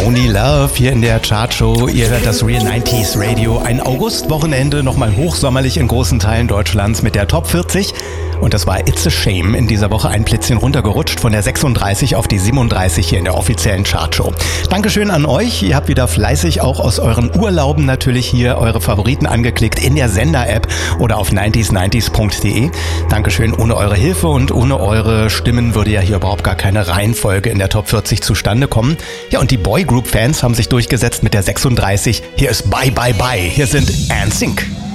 Only Love hier in der Chartshow. Ihr hört das Real 90s Radio. Ein Augustwochenende, nochmal hochsommerlich in großen Teilen Deutschlands mit der Top 40. Und das war It's a Shame in dieser Woche ein Plätzchen runtergerutscht von der 36 auf die 37 hier in der offiziellen Chartshow. Dankeschön an euch. Ihr habt wieder fleißig auch aus euren Urlauben natürlich hier eure Favoriten angeklickt in der Sender-App oder auf 90s90s.de. Dankeschön. Ohne eure Hilfe und ohne eure Stimmen würde ja hier überhaupt gar keine Reihenfolge in der Top 40 zustande kommen. Ja, und die Boygroup-Fans haben sich durchgesetzt mit der 36. Hier ist Bye Bye Bye. Hier sind NSYNC.